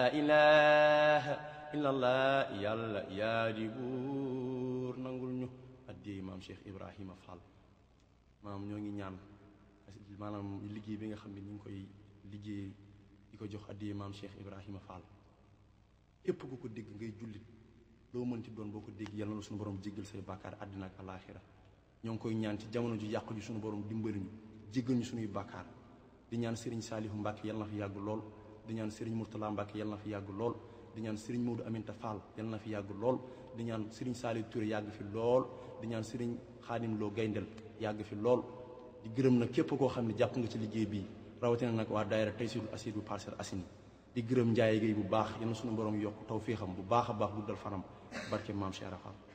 ilaha illallah yàlla yaa di buur nangul ñu addiyee maam Cheikh Ibrahima Fall. maam ñoo ngi ñaan maanaam liggéey bi nga xam ne ñu ngi koy liggéey di ko jox addiyee maam Cheikh Ibrahima Fall képp ku ko dégg ngay jullit loo mënti doon boo ko dégg yàlla na suñu borom jéggal say bàkkaar àddina ak alaaxira ñoo ngi koy ñaan ci jamono ju yàqu ji suñu borom dimbali ñu jéggal ñu suñuy bàkkaar di ñaan Serigne Saliou Mbacke yàlla na fi yàgg lool di ñaan Serigne Mourtala Mbacke yàlla na fi yàgg lool di ñaan Serigne Modou Aminta Fall yàlla na fi yàgg lool di ñaan Serigne Saliou Touré yàgg fi lool di ñaan Serigne Khadim Lo Gayndel yàgg fi lool di gërëm nag képp koo xam ne jàpp nga ci liggéey bii rawatina nag waa daayira Taysiroul Assir bu Parcelles Assainies di gërëm Ndiaye Gueye bu baax yal na suñu borom yokk tawféexam bu baax a baax guddal fanam barke maam Cheikh Rafal